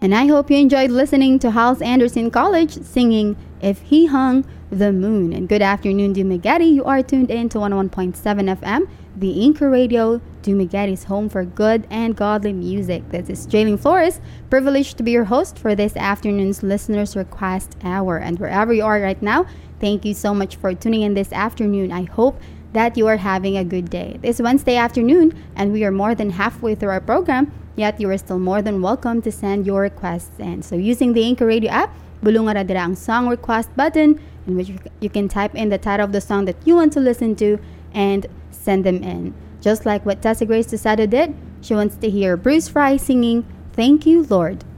And I hope you enjoyed listening to Hals Anderson College singing If He Hung the Moon. And good afternoon, Dumaguete. You are tuned in to 101.7 FM, the Anchor Radio, Dumaguete's home for good and godly music. This is Jaylene Flores, privileged to be your host for this afternoon's Listeners Request Hour. And wherever you are right now, thank you so much for tuning in this afternoon. I hope that you are having a good day. It's Wednesday afternoon, and we are more than halfway through our program, yet you are still more than welcome to send your requests in. So using the Anchor Radio app, bulungan ra dira ang song request button in which you can type in the title of the song that you want to listen to and send them in. Just like what Tessa Grace Tosado did, she wants to hear Bruce Fry singing Thank You, Lord.